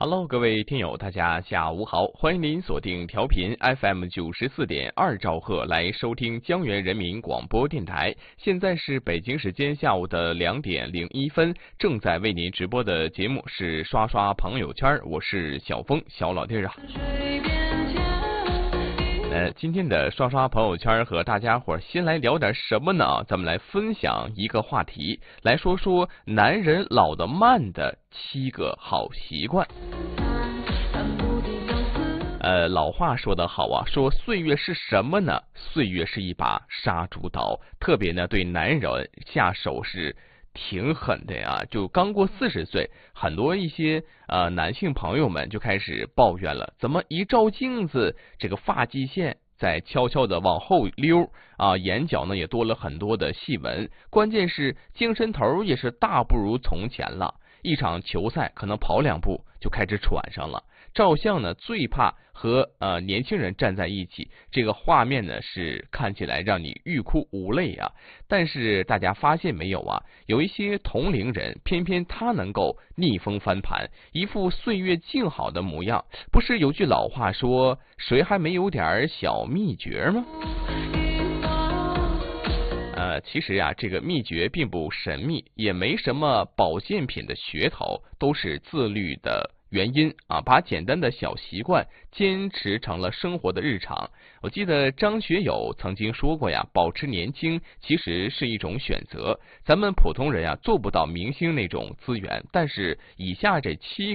Hello， 各位听友，大家下午好，欢迎您锁定调频 FM 94.2兆赫来收听江源人民广播电台。现在是北京时间下午的2点01分，正在为您直播的节目是刷刷朋友圈，我是小峰小老弟啊。今天的刷刷朋友圈和大家伙先来聊点什么呢？咱们来分享一个话题，来说说男人老得慢的7个好习惯。老话说得好啊，说岁月是什么呢？岁月是一把杀猪刀，特别呢对男人下手是挺狠的呀。就刚过40岁，很多一些男性朋友们就开始抱怨了，怎么一照镜子，这个发际线在悄悄的往后溜啊，眼角呢也多了很多的细纹，关键是精神头也是大不如从前了。一场球赛可能跑2步就开始喘上了。照相呢最怕和年轻人站在一起，这个画面呢是看起来让你欲哭无泪啊。但是大家发现没有啊，有一些同龄人偏偏他能够逆风翻盘，一副岁月静好的模样。不是有句老话说，谁还没有点小秘诀吗？其实呀，这个秘诀并不神秘，也没什么保健品的噱头，都是自律的原因啊，把简单的小习惯坚持成了生活的日常。我记得张学友曾经说过呀，保持年轻其实是一种选择。咱们普通人呀做不到明星那种资源，但是以下这7